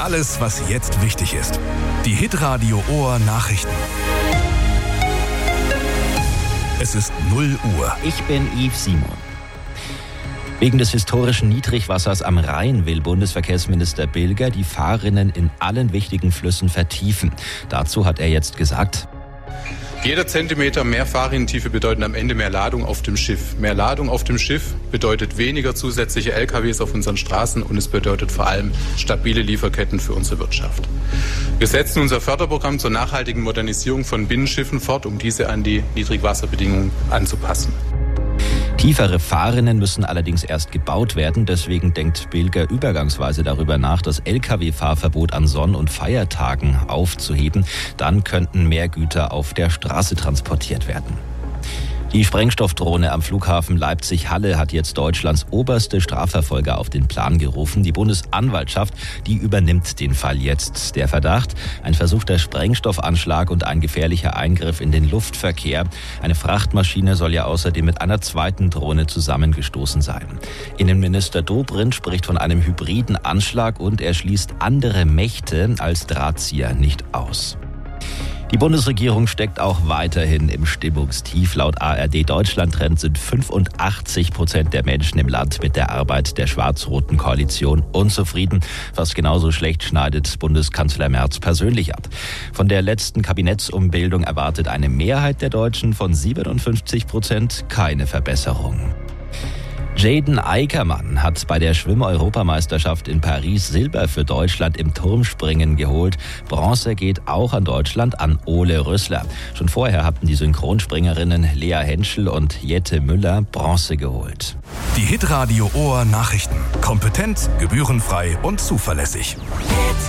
Alles, was jetzt wichtig ist. Die Hitradio Ohr Nachrichten. Es ist 0 Uhr. Ich bin Yves Simon. Wegen des historischen Niedrigwassers am Rhein will Bundesverkehrsminister Bilger die Fahrrinnen in allen wichtigen Flüssen vertiefen. Dazu hat er jetzt gesagt: Jeder Zentimeter mehr Fahrrinnentiefe bedeutet am Ende mehr Ladung auf dem Schiff. Mehr Ladung auf dem Schiff bedeutet weniger zusätzliche LKWs auf unseren Straßen und es bedeutet vor allem stabile Lieferketten für unsere Wirtschaft. Wir setzen unser Förderprogramm zur nachhaltigen Modernisierung von Binnenschiffen fort, um diese an die Niedrigwasserbedingungen anzupassen. Tiefere Fahrrinnen müssen allerdings erst gebaut werden. Deswegen denkt Bilger übergangsweise darüber nach, das Lkw-Fahrverbot an Sonn- und Feiertagen aufzuheben. Dann könnten mehr Güter auf der Straße transportiert werden. Die Sprengstoffdrohne am Flughafen Leipzig-Halle hat jetzt Deutschlands oberste Strafverfolger auf den Plan gerufen. Die Bundesanwaltschaft, die übernimmt den Fall jetzt. Der Verdacht: ein versuchter Sprengstoffanschlag und ein gefährlicher Eingriff in den Luftverkehr. Eine Frachtmaschine soll ja außerdem mit einer zweiten Drohne zusammengestoßen sein. Innenminister Dobrindt spricht von einem hybriden Anschlag und er schließt andere Mächte als Drahtzieher nicht aus. Die Bundesregierung steckt auch weiterhin im Stimmungstief. Laut ARD-Deutschland-Trend sind 85% der Menschen im Land mit der Arbeit der schwarz-roten Koalition unzufrieden. Fast genauso schlecht schneidet Bundeskanzler Merz persönlich ab. Von der letzten Kabinettsumbildung erwartet eine Mehrheit der Deutschen von 57% keine Verbesserung. Jaden Eickermann hat bei der Schwimm-Europameisterschaft in Paris Silber für Deutschland im Turmspringen geholt. Bronze geht auch an Deutschland, an Ole Rössler. Schon vorher hatten die Synchronspringerinnen Lea Henschel und Jette Müller Bronze geholt. Die Hitradio Ohr Nachrichten. Kompetent, gebührenfrei und zuverlässig.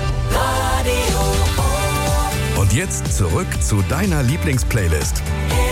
Und jetzt zurück zu deiner Lieblingsplaylist.